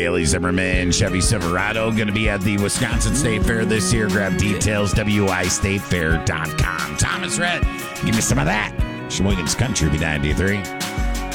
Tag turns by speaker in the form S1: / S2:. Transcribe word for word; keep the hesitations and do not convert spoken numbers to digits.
S1: Bailey Zimmerman Chevy Silverado going to be at the Wisconsin State Fair this year. Grab details, W I state fair dot com. Thomas Rhett, give me some of that. Sheboygan's Country, B ninety-three.